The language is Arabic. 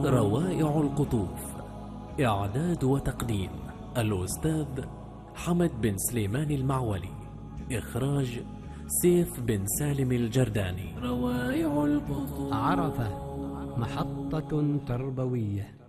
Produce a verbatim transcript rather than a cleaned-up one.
روائع القطوف. إعداد وتقديم الأستاذ حمد بن سليمان المعولي. إخراج سيف بن سالم الجرداني. روائع القطوف. عرفة محطة تربوية.